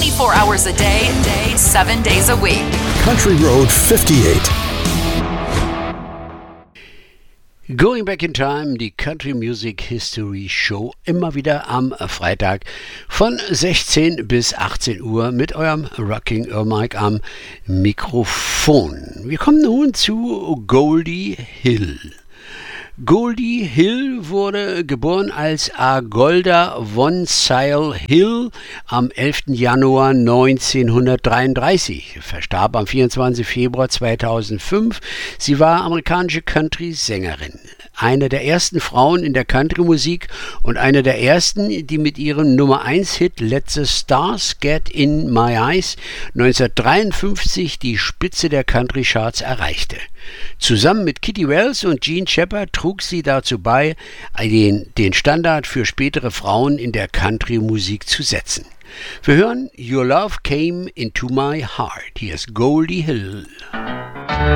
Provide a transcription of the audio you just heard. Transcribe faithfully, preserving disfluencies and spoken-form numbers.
twenty-four hours a day, day, seven days a week. Country Road fifty-eight. Going Back in Time, die Country Music History Show, immer wieder am Freitag von sechzehn bis achtzehn Uhr mit eurem Rocking Earl Mike am Mikrofon. Wir kommen nun zu Goldie Hill. Goldie Hill wurde geboren als Agolda von Sile Hill am elften Januar neunzehnhundertdreiunddreißig, verstarb am vierundzwanzigsten Februar zweitausendfünf. Sie war amerikanische Country-Sängerin, eine der ersten Frauen in der Country-Musik und eine der ersten, die mit ihrem Nummer eins Hit Let the Stars Get in My Eyes neunzehnhundertdreiundfünfzig die Spitze der Country-Charts erreichte. Zusammen mit Kitty Wells und Jean Shepherd trug sie dazu bei, den, den Standard für spätere Frauen in der Country-Musik zu setzen. Wir hören Your Love Came Into My Heart. Hier ist Goldie Hill.